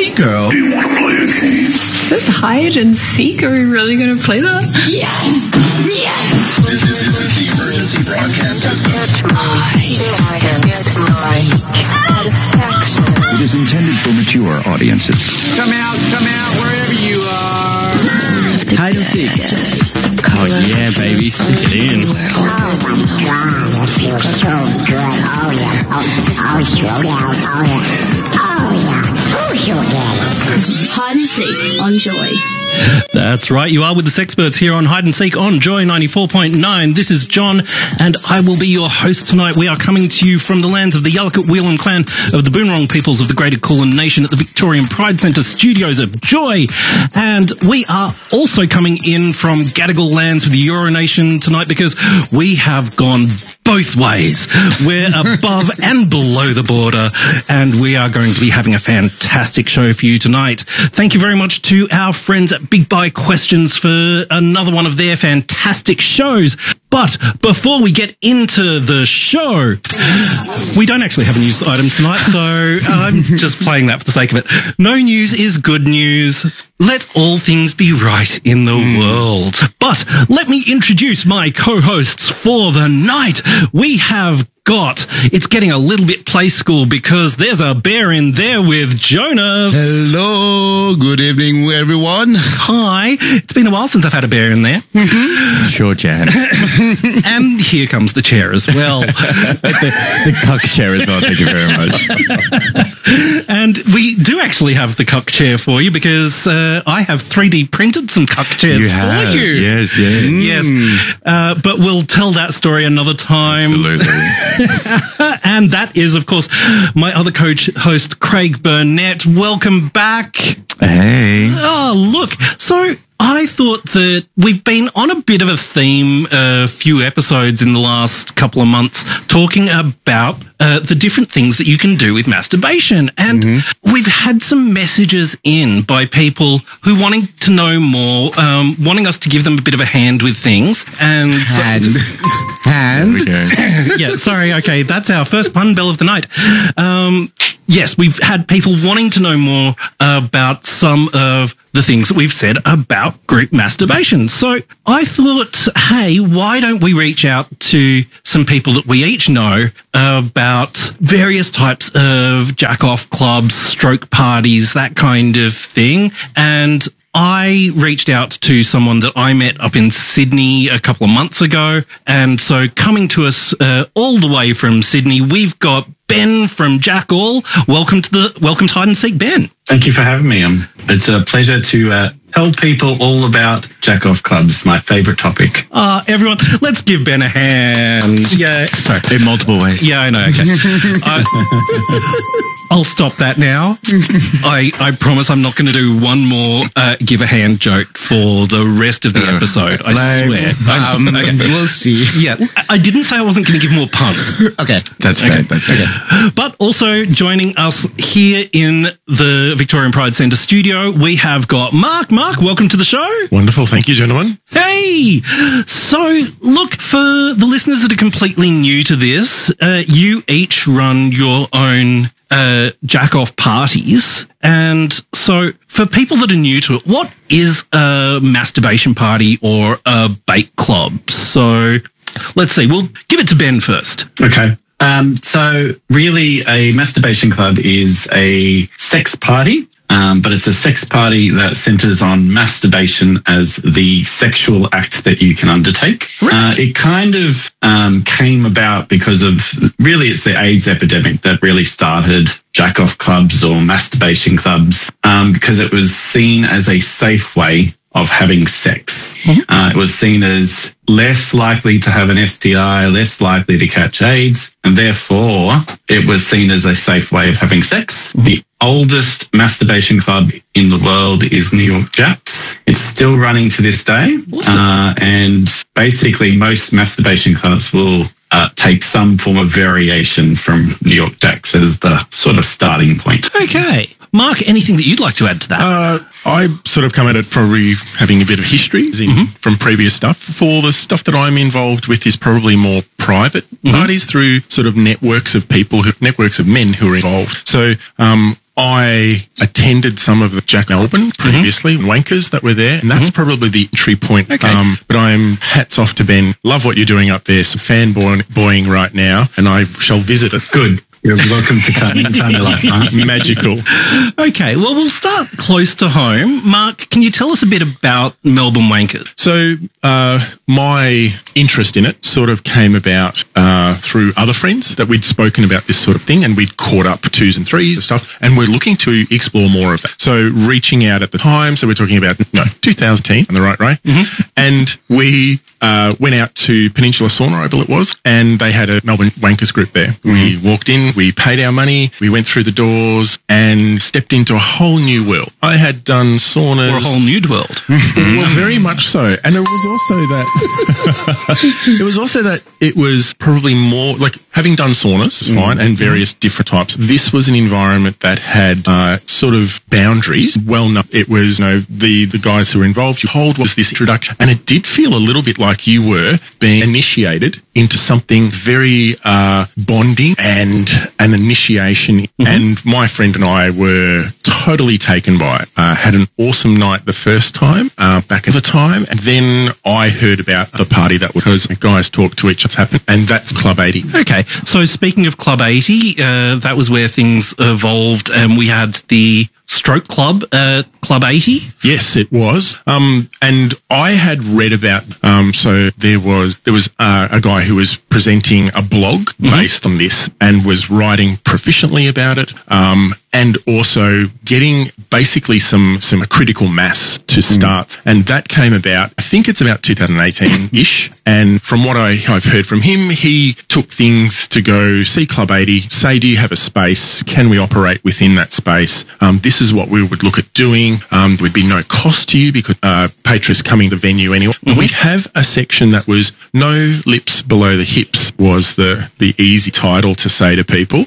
Hey, girl. Do you want to play a game? This hide and seek? Are we really going to play that? Yes! Yes! This is the emergency broadcast system. It is intended for mature audiences. Come out, wherever you are. Hide and seek. Oh, yeah, baby. Stick it in. Oh, my God. That feels so good. Oh, yeah. Oh, slow down. Oh, yeah. Oh, yeah. Who's your daddy? Hide and seek on Joy. That's right. You are with the Sexperts here on Hide and Seek on Joy 94.9. This is John, and I will be your host tonight. We are coming to you from the lands of the Yalukit Whelan clan of the Boonwurrung peoples of the Greater Kulin Nation at the Victorian Pride Centre studios of Joy. And we are also coming in from Gadigal lands with the Eora Nation tonight because we have gone both ways. We're above and below the border, and we are going to be having a fantastic show for you tonight. Thank you very much to our friends at Big Buy Questions for another one of their fantastic shows. But before we get into the show, we don't actually have a news item tonight, so I'm just playing that for the sake of it. No news is good news. Let all things be right in the world. But let me introduce my co-hosts for the night. We have got, it's getting a little bit play school because there's a bear in there with Jonas. Hello. Good evening, everyone. Hi. It's been a while since I've had a bear in there. Sure, Jan. And here comes the chair as well. the cuck chair as well, thank you very much. And we do actually have the cuck chair for you because I have 3D printed some cuck chairs for you. Yes, yeah. Yes. But we'll tell that story another time. Absolutely. And that is, of course, my other host, Craig Burnett. Welcome back. Hey. Oh, look. So I thought that we've been on a bit of a theme, a few episodes in the last couple of months, talking about the different things that you can do with masturbation. And we've had some messages in by people who wanting to know more, wanting us to give them a bit of a hand with things. And Hand. yeah, sorry. Okay, that's our first pun bell of the night. Yes, we've had people wanting to know more about some of the things that we've said about group masturbation. So I thought, hey, why don't we reach out to some people that we each know about various types of jack-off clubs, stroke parties, that kind of thing. And I reached out to someone that I met up in Sydney a couple of months ago. And so coming to us all the way from Sydney, we've got Ben from Jack All. Welcome to Hide and Seek, Ben. Thank you for having me. It's a pleasure to tell people all about jack-off clubs, my favourite topic. Everyone, let's give Ben a hand. Yeah, sorry. In multiple ways. Yeah, I know, okay. I'll stop that now. I promise I'm not going to do one more give a hand joke for the rest of the episode. I swear. Okay. We'll see. Yeah, I didn't say I wasn't going to give more puns. Okay. That's fair. That's fair. But also joining us here in the Victorian Pride Centre studio, we have got Mark. Mark, welcome to the show. Wonderful. Thank you, gentlemen. Hey! So, look, for the listeners that are completely new to this, you each run your own jack-off parties. And so for people that are new to it, what is a masturbation party or a bait club? So let's see. We'll give it to Ben first. Okay. So really a masturbation club is a sex party, but it's a sex party that centers on masturbation as the sexual act that you can undertake. It kind of came about because of, really it's the AIDS epidemic that really started jack-off clubs or masturbation clubs, because it was seen as a safe way of having sex. It was seen as less likely to have an STI, less likely to catch AIDS, and therefore it was seen as a safe way of having sex. The oldest masturbation club in the world is New York Jacks. It's still running to this day. And basically most masturbation clubs will take some form of variation from New York Jacks as the sort of starting point. Okay. Mark, anything that you'd like to add to that? I sort of come at it probably having a bit of history from previous stuff. For the stuff that I'm involved with is probably more private parties through sort of networks of people, networks of men who are involved. So I attended some of the Jack Melbourne previously, wankers that were there, and that's probably the entry point. Okay. But I'm hats off to Ben. Love what you're doing up there. Some fanboying right now, and I shall visit it. Good. You're welcome to come and tell me like that. Magical. Okay, well, we'll start close to home. Mark, can you tell us a bit about Melbourne Wankers? So my interest in it sort of came about through other friends that we'd spoken about this sort of thing, and we'd caught up 2s and 3s and stuff, and we're looking to explore more of that. So reaching out at the time, so we're talking about 2010 on the right way, and we went out to Peninsula Sauna, I believe it was, and they had a Melbourne Wankers group there. We walked in, we paid our money, we went through the doors and stepped into a whole new world. I had done saunas. Or a whole nude world. Well, very much so. And it was also that it was probably more like having done saunas, is fine, and various different types. This was an environment that had sort of boundaries. Well, no, it was, the guys who were involved, you hold was this introduction, and it did feel a little bit like you were being initiated into something very bonding and an initiation. And my friend and I were totally taken by it. Had an awesome night the first time, back at the time, and then I heard about the party that was, because guys talk to each other, happened, and that's Club 80. Okay, so speaking of Club 80, that was where things evolved, and we had the Stroke Club, Club 80. Yes, it was. And I had read about, so there was a guy who was presenting a blog based on this and was writing proficiently about it, and also getting basically some critical mass to start. And that came about, I think it's about 2018-ish. And from what I've heard from him, he took things to go see Club 80, say, do you have a space? Can we operate within that space? This is what we would look at doing. There would be no cost to you because patrons coming to the venue anyway. We'd have a section that was no lips below the hips was the easy title to say to people.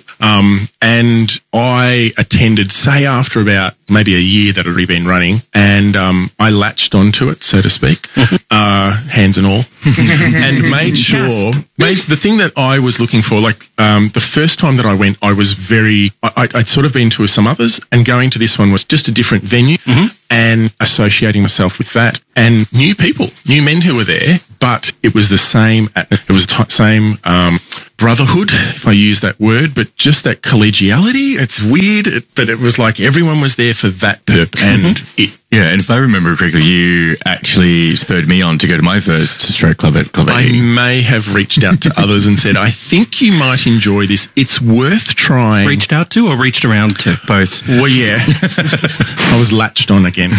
And I attended, say, after about maybe a year that had already been running, and I latched onto it, so to speak, hands and all, and made sure, the thing that I was looking for, like the first time that I went, I was I'd sort of been to some others, and going to this one was just a different venue, and associating myself with that, and new people, new men who were there, but it was the same, same brotherhood, if I use that word, but just that collegiality. It's weird, but it was like everyone was there for that purpose, and Yeah, and if I remember correctly, you actually spurred me on to go to my first stroke club at Club 80. I may have reached out to others and said, I think you might enjoy this. It's worth trying. Reached out to or reached around to? Both. Well, yeah. I was latched on again.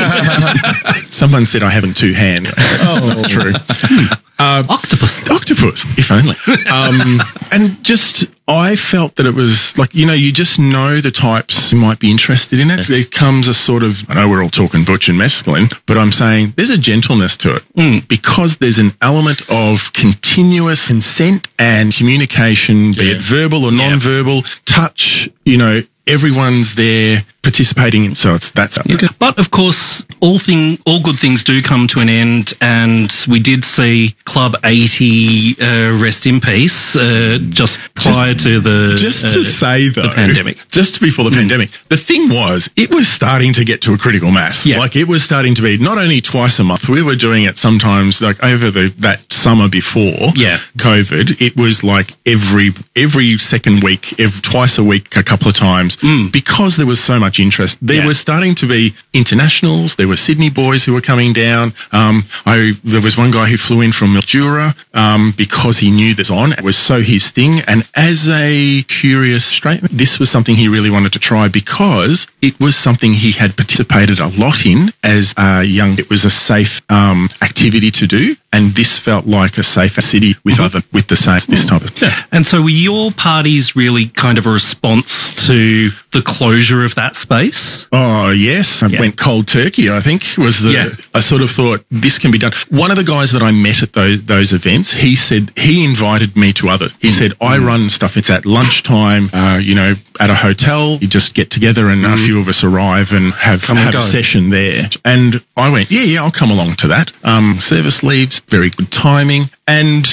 Someone said I haven't two hands. Oh, true. Octopus, if only. And just, I felt that it was like, you just know the types who might be interested in it. There comes a sort of, I know we're all talking butch and masculine, but I'm saying there's a gentleness to it because there's an element of continuous consent and communication, be it verbal or non-verbal, touch, everyone's there participating in, so that's up. Okay. But of course, all good things do come to an end, and we did see Club 80 rest in peace just prior to the pandemic. Just before the pandemic, the thing was, it was starting to get to a critical mass. Yeah. Like it was starting to be not only twice a month. We were doing it sometimes like over that summer before COVID. It was like every second week, twice a week, a couple of times, because there was so much interest. There were starting to be internationals. There were Sydney boys who were coming down. There was one guy who flew in from Mildura because he knew this on. It was so his thing. And as a curious straight, this was something he really wanted to try because it was something he had participated a lot in as a young. It was a safe activity to do. And this felt like a safer city with this type of thing. And so were your parties really kind of a response to the closure of that space? Oh, yes. I went cold turkey, I think, I sort of thought this can be done. One of the guys that I met at those events, he said he invited me to others. He said, I run stuff. It's at lunchtime, at a hotel. You just get together and a few of us arrive and have a session there. And I went, yeah, I'll come along to that. Service leaves, very good timing. And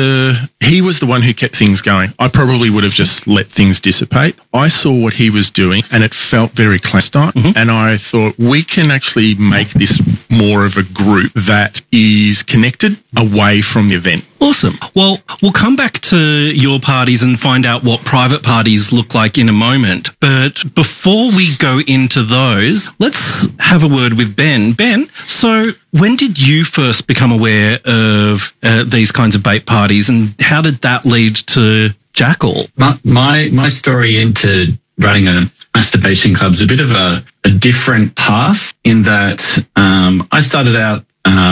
he was the one who kept things going. I probably would have just let things dissipate. I saw what he was doing and it felt very clandestine. And I thought we can actually make this more of a group that is connected away from the event. Awesome. Well, we'll come back to your parties and find out what private parties look like in a moment. But before we go into those, let's have a word with Ben. Ben, so when did you first become aware of these kinds of bait parties, and how did that lead to Jackal? My story into running a masturbation club is a bit of a different path in that I started out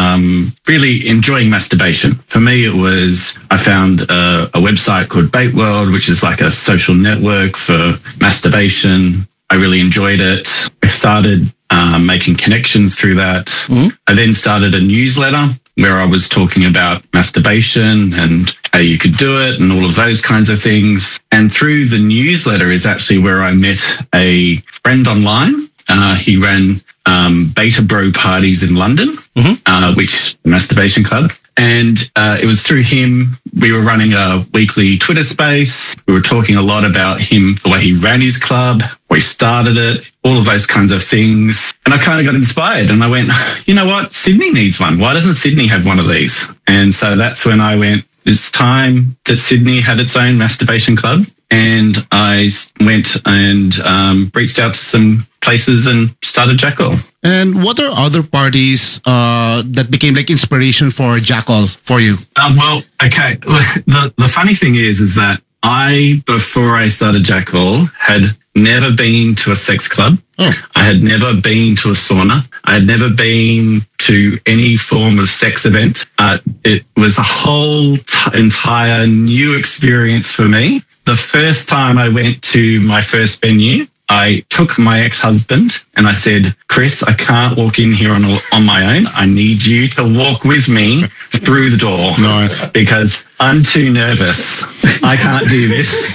really enjoying masturbation. For me, it was, I found a website called Bait World, which is like a social network for masturbation. I really enjoyed it. I started making connections through that. I then started a newsletter where I was talking about masturbation and how you could do it and all of those kinds of things. And through the newsletter is actually where I met a friend online. He ran Beta Bro parties in London, which masturbation club. And it was through him. We were running a weekly Twitter space. We were talking a lot about him, the way he ran his club, where he started it, all of those kinds of things. And I kind of got inspired and I went, you know what? Sydney needs one. Why doesn't Sydney have one of these? And so that's when I went, it's time that Sydney had its own masturbation club. And I went and reached out to some places and started Jackal. And what are other parties that became like inspiration for Jackal for you? Well, okay. The funny thing is that before I started Jackal, had never been to a sex club. I had never been to a sauna. I had never been to any form of sex event. It was a whole entire new experience for me. The first time I went to my first venue, I took my ex-husband and I said, Chris, I can't walk in here on my own. I need you to walk with me through the door. Nice. Because I'm too nervous. I can't do this.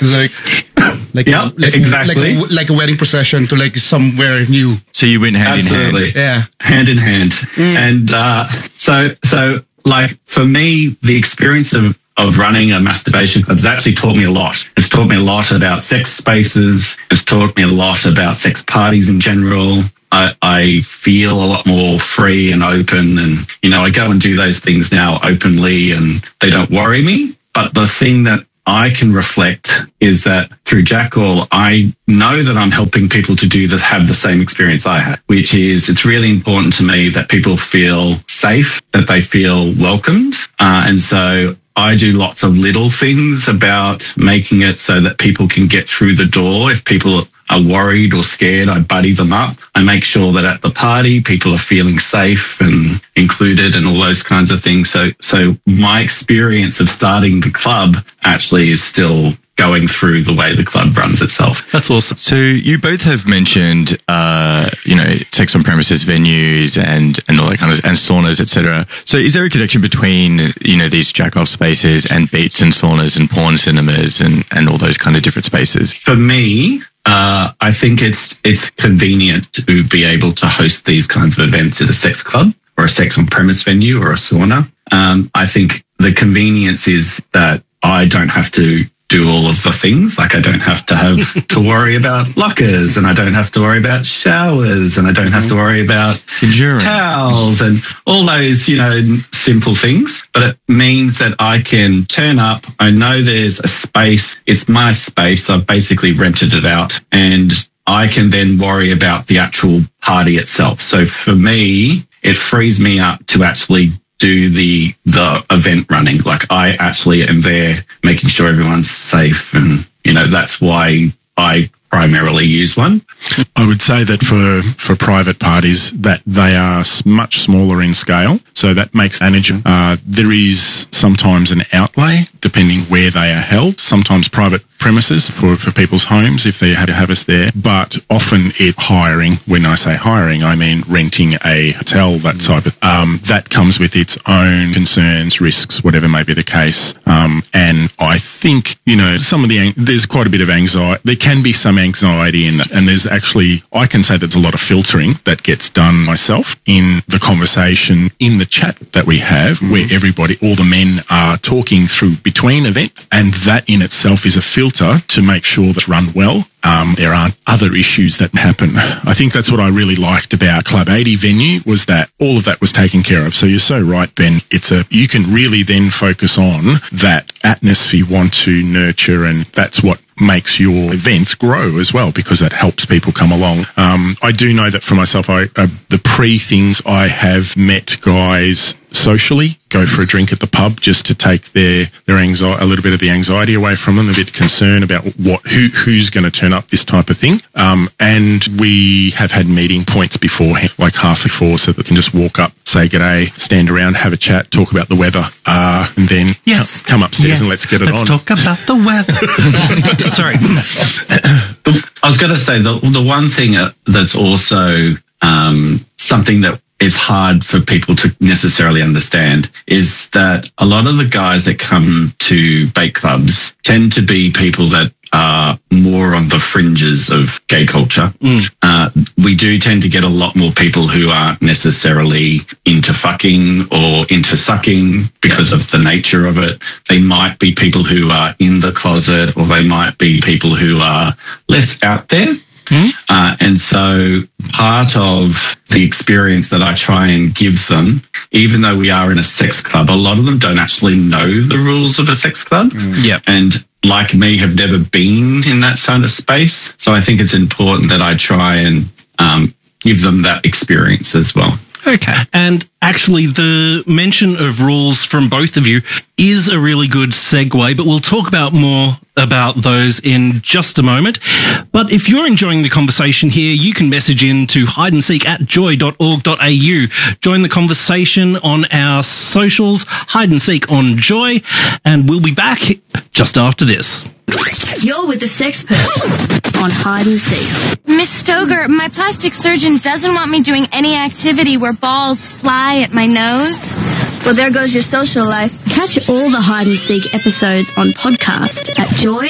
Exactly. Like a wedding procession to like somewhere new. So you went hand in hand. Yeah. Hand in hand. And so like for me, the experience of running a masturbation club has actually taught me a lot. It's taught me a lot about sex spaces. It's taught me a lot about sex parties in general. I feel a lot more free and open, and, you know, I go and do those things now openly and they don't worry me. But the thing that I can reflect is that through Jackal, I know that I'm helping people to have the same experience I had, which is it's really important to me that people feel safe, that they feel welcomed. And so I do lots of little things about making it so that people can get through the door. If people are worried or scared, I buddy them up. I make sure that at the party, people are feeling safe and included and all those kinds of things. So my experience of starting the club actually is still going through the way the club runs itself. That's awesome. So you both have mentioned, sex on premises venues and all that kind of, and saunas, etc. So is there a connection between, these jack-off spaces and beats and saunas and porn cinemas and all those kind of different spaces? For me, I think it's convenient to be able to host these kinds of events at a sex club or a sex on premise venue or a sauna. I think the convenience is that I don't have to do all of the things. Like I don't have to have to worry about lockers, and I don't have to worry about showers, and I don't have to worry about towels and all those, simple things. But it means that I can turn up. I know there's a space. It's my space. I've basically rented it out, and I can then worry about the actual party itself. So for me, it frees me up to actually do the event running. Like I actually am there making sure everyone's safe, and that's why I primarily use one. I would say that for private parties that they are much smaller in scale, so that makes management. There is sometimes an outlay depending where they are held. Sometimes private premises for people's homes if they had to have us there, but often it's hiring. When I say hiring, I mean renting a hotel, that type of that comes with its own concerns, risks, whatever may be the case. And I think there's quite a bit of anxiety. There can be some anxiety in that, and there's actually, I can say there's a lot of filtering that gets done myself in the conversation, in the chat that we have, where everybody, all the men are talking through between events, and that in itself is a filter to make sure that's run well. There aren't other issues that happen. I think that's what I really liked about Club 80 venue, was that all of that was taken care of. So you're so right, Ben. You can really then focus on that atmosphere you want to nurture, and that's what makes your events grow as well, because that helps people come along. I do know that for myself, the pre-things, I have met guys socially, go for a drink at the pub just to take their anxiety, a little bit of the anxiety away from them, a bit of concern about who's going to turn up, this type of thing. And we have had meeting points beforehand, like half before, so that we can just walk up, say g'day, stand around, have a chat, talk about the weather, and then come upstairs and let's get it on. Let's talk about the weather. Sorry. I was going to say the one thing that's also something that is hard for people to necessarily understand is that a lot of the guys that come to bait clubs tend to be people that are more on the fringes of gay culture. We do tend to get a lot more people who aren't necessarily into fucking or into sucking because of the nature of it. They might be people who are in the closet, or they might be people who are less out there. And so part of the experience that I try and give them, even though we are in a sex club, a lot of them don't actually know the rules of a sex club. And like me, have never been in that kind of space. So I think it's important that I try and give them that experience as well. Okay. And actually, the mention of rules from both of you is a really good segue, but we'll talk about more about those in just a moment. But if you're enjoying the conversation here, you can message in to hideandseek@joy.org.au. Join the conversation on our socials, Hide and Seek on Joy, and we'll be back just after this. You're with the Sexperts on Hide and Seek. Miss Stoger, my plastic surgeon doesn't want me doing any activity where balls fly at my nose. Well, there goes your social life. Catch all the Hide and Seek episodes on podcast at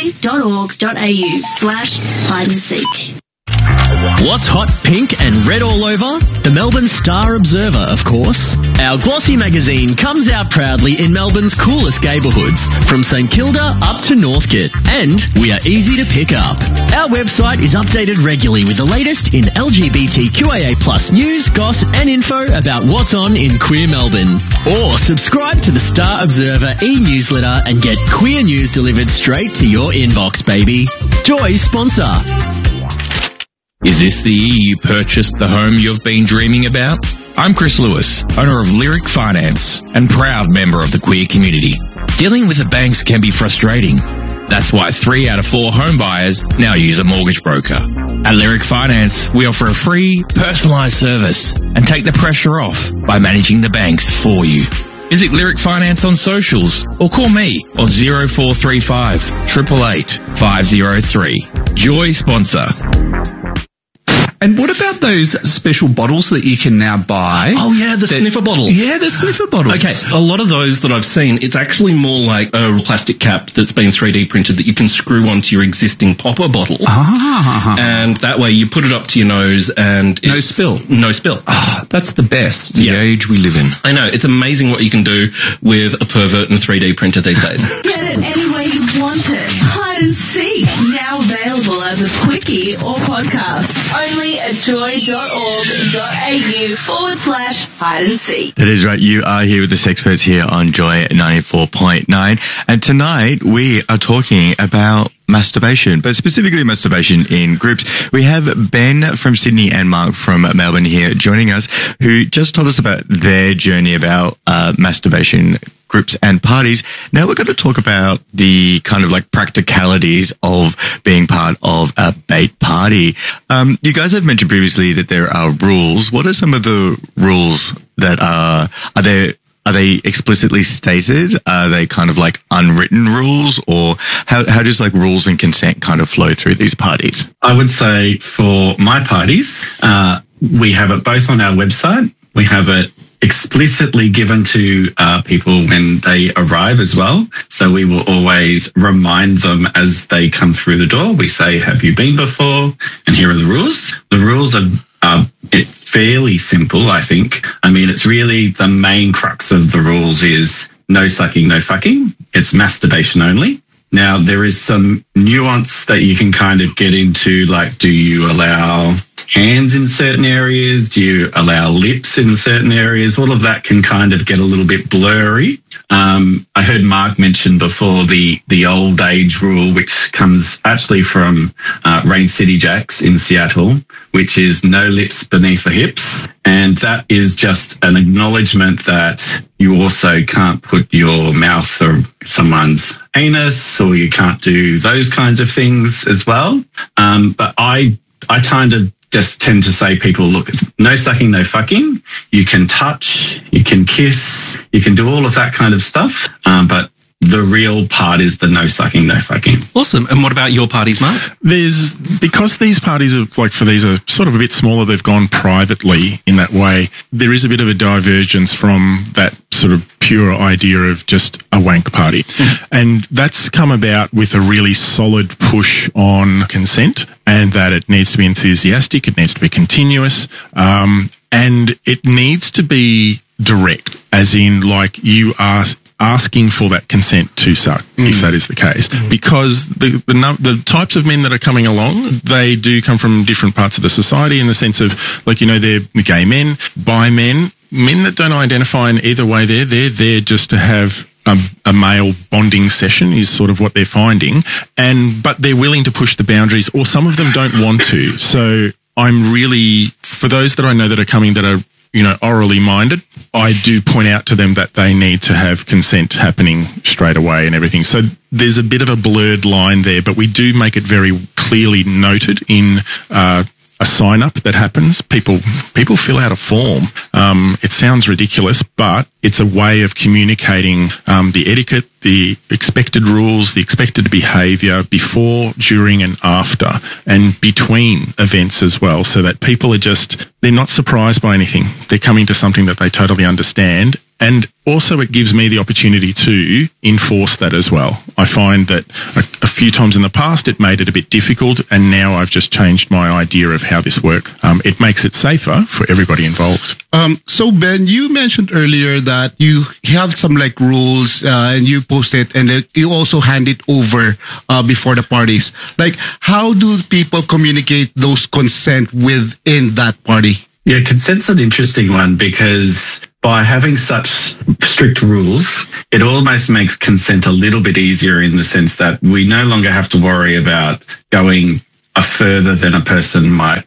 joy.org.au/hide and seek. What's hot, pink and red all over? The Melbourne Star Observer, of course. Our glossy magazine comes out proudly in Melbourne's coolest neighbourhoods, from St Kilda up to Northcote, and we are easy to pick up. Our website is updated regularly with the latest in LGBTQIA+ news, goss and info about what's on in queer Melbourne. Or subscribe to the Star Observer e-newsletter and get queer news delivered straight to your inbox, baby. Joy sponsor. Is this the year you purchased the home you've been dreaming about? I'm Chris Lewis, owner of Lyric Finance and proud member of the queer community. Dealing with the banks can be frustrating. That's why 3 out of 4 home buyers now use a mortgage broker. At Lyric Finance, we offer a free, personalised service and take the pressure off by managing the banks for you. Visit Lyric Finance on socials or call me on 0435 888 503. Joy sponsor. And what about those special bottles that you can now buy? Oh, yeah, the sniffer bottles. Yeah, the sniffer bottles. Okay, a lot of those that I've seen, it's actually more like a plastic cap that's been 3D printed that you can screw onto your existing popper bottle. And that way you put it up to your nose and no spill. No spill. That's the best. The age we live in. I know, it's amazing what you can do with a pervert and 3D printer these days. Get it any way you want it. Hide and Seek, now available as a quickie or podcast. Only at joy.org.au/hide and seek. That is right. You are here with the Sexperts here on Joy 94.9. And tonight we are talking about masturbation, but specifically masturbation in groups. We have Ben from Sydney and Mark from Melbourne here joining us, who just told us about their journey about masturbation groups and parties. Now we're going to talk about the kind of like practicalities of being part of a bait party. You guys have mentioned previously that there are rules. What are some of the rules that are they explicitly stated? Are they kind of like unwritten rules, or how does like rules and consent kind of flow through these parties? I would say for my parties, we have it both on our website. We have it explicitly given to people when they arrive as well. So we will always remind them as they come through the door. We say, have you been before? and here are the rules. The rules are fairly simple, I think. I mean, it's really the main crux of the rules is no sucking, no fucking. It's masturbation only. Now, there is some nuance that you can kind of get into, like, do you allow hands in certain areas? Do you allow lips in certain areas? All of that can kind of get a little bit blurry. I heard Mark mention before the old age rule, which comes actually from Rain City Jacks in Seattle, which is no lips beneath the hips. And that is just an acknowledgement that you also can't put your mouth or someone's anus, or you can't do those kinds of things as well. But I kind of just tend to say people, look, it's no sucking, no fucking. You can touch, you can kiss, you can do all of that kind of stuff. But the real part is the no sucking, no fucking. Awesome. And what about your parties, Mark? Because these parties are these are sort of a bit smaller, they've gone privately in that way. There is a bit of a divergence from that sort of pure idea of just a wank party. And that's come about with a really solid push on consent, and that it needs to be enthusiastic, it needs to be continuous, and it needs to be direct, as in, like, you are asking for that consent to suck, if that is the case. Because the types of men that are coming along, they do come from different parts of the society, in the sense of, like, you know, they're gay men, bi men that don't identify in either way. They're there just to have a male bonding session is sort of what they're finding. But they're willing to push the boundaries, or some of them don't want to. So I'm really, for those that I know that are coming that are, you know, orally minded, I do point out to them that they need to have consent happening straight away and everything. So there's a bit of a blurred line there, but we do make it very clearly noted in a sign up that happens. People fill out a form. It sounds ridiculous, but it's a way of communicating the etiquette, the expected rules, the expected behaviour before, during and after, and between events as well, so that people are they're not surprised by anything. They're coming to something that they totally understand. And also it gives me the opportunity to enforce that as well. I find that a few times in the past it made it a bit difficult, and now I've just changed my idea of how this works. It makes it safer for everybody involved. So Ben, you mentioned earlier that you have some like rules and you post it, and you also hand it over before the parties. Like, how do people communicate those consent within that party? Yeah, consent's an interesting one, because by having such strict rules, it almost makes consent a little bit easier, in the sense that we no longer have to worry about going a further than a person might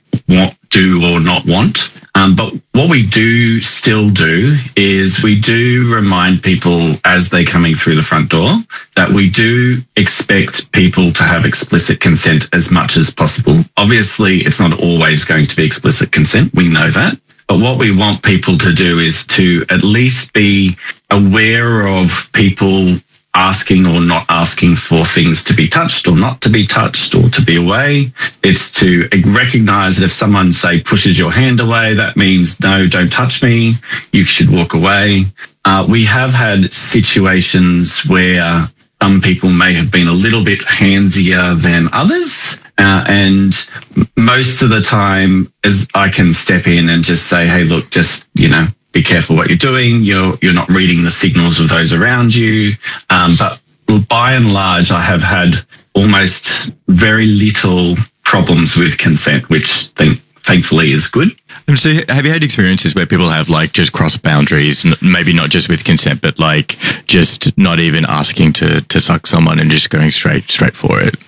do or not want. But what we do still do is we do remind people as they're coming through the front door that we do expect people to have explicit consent as much as possible. Obviously, it's not always going to be explicit consent. We know that. But what we want people to do is to at least be aware of people asking or not asking for things to be touched or not to be touched or to be away. It's to recognize that if someone, say, pushes your hand away, that means, no, don't touch me, you should walk away. We have had situations where some people may have been a little bit handsier than others. And most of the time, as I can step in and just say, hey, look, just, you know, be careful what you're doing. You're not reading the signals of those around you. But by and large, I have had almost very little problems with consent, which thankfully is good. So have you had experiences where people have like just crossed boundaries, maybe not just with consent, but like just not even asking to suck someone and just going straight for it?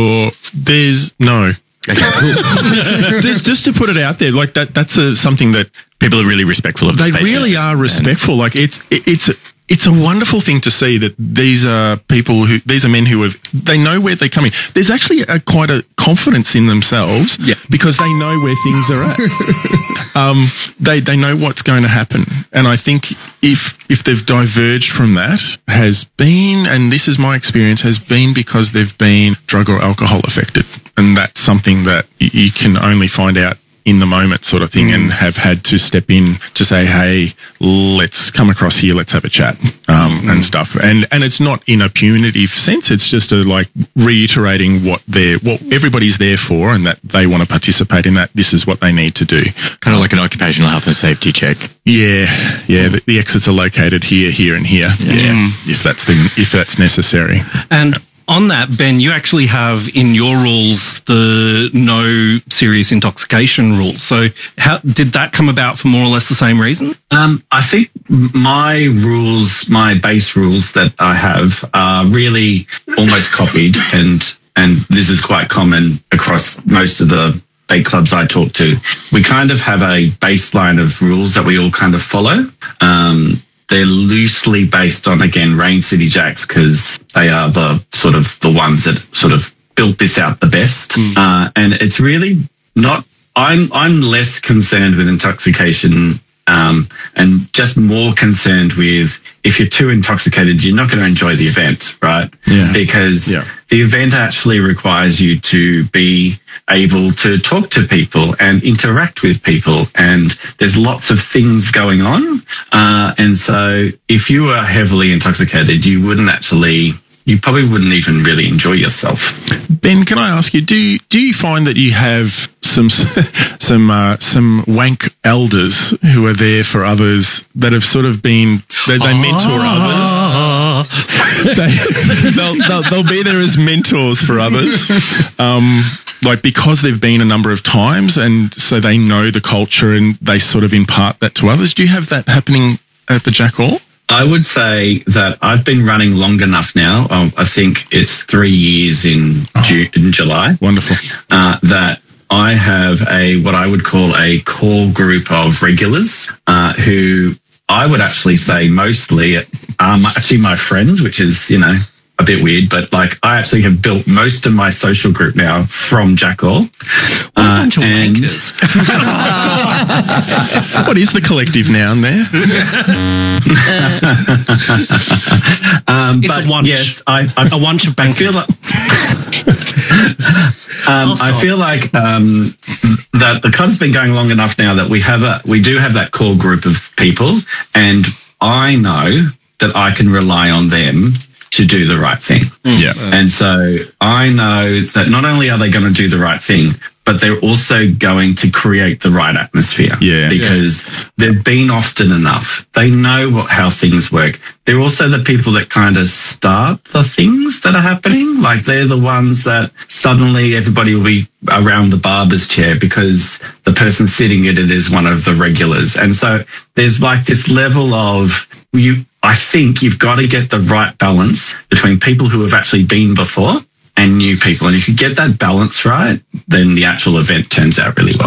No. Okay, cool. just to put it out there, like that's something that people are really respectful of. They really are respectful. Like it's a wonderful thing to see that these are men who they know where they're coming. There's actually quite a confidence in themselves, because they know where things are at. They know what's going to happen, and I think if they've diverged from that, has been, and this is my experience, has been because they've been drug or alcohol affected, and that's something that you can only find out in the moment sort of thing and have had to step in to say, hey, let's come across here, let's have a chat and stuff. And it's not in a punitive sense. It's just like reiterating what everybody's there for and that they want to participate in that. This is what they need to do. Kind of like an occupational health and safety check. Yeah. The exits are located here, here, and here. Yeah. If that's necessary. And on that, Ben, you actually have in your rules the no serious intoxication rule. So how did that come about for more or less the same reason? I think my base rules that I have are really almost copied, and this is quite common across most of the bait clubs I talk to. We kind of have a baseline of rules that we all kind of follow. They're loosely based on, again, Rain City Jacks, because they are the ones that sort of built this out the best. And it's really not, I'm less concerned with intoxication, and just more concerned with if you're too intoxicated, you're not going to enjoy the event, right? Yeah. Because the event actually requires you to be able to talk to people and interact with people, and there's lots of things going on. And so if you were heavily intoxicated, you probably wouldn't even really enjoy yourself. Ben, can I ask you, do you find that you have some wank elders who are there for others that have sort of been, they mentor others? They'll be there as mentors for others. Like because they've been a number of times and so they know the culture and they sort of impart that to others. Do you have that happening at the Jack All? I would say that I've been running long enough now. I think it's 3 years in July. Wonderful. That I have what I would call a core group of regulars who I would actually say mostly are actually my friends, which is, a bit weird, but like I actually have built most of my social group now from Jack All. What a bunch of wankers. What is the collective noun there? It's a wunch. Yes, a wunch of bankers. I feel like that the club's been going long enough now that we do have that core group of people, and I know that I can rely on them to do the right thing. Yeah. And so I know that not only are they going to do the right thing, but they're also going to create the right atmosphere. Yeah. Because they've been often enough. They know how things work. They're also the people that kind of start the things that are happening. Like they're the ones that suddenly everybody will be around the barber's chair because the person sitting in it is one of the regulars. And so there's like this level of I think you've got to get the right balance between people who have actually been before and new people. And if you get that balance right, then the actual event turns out really well.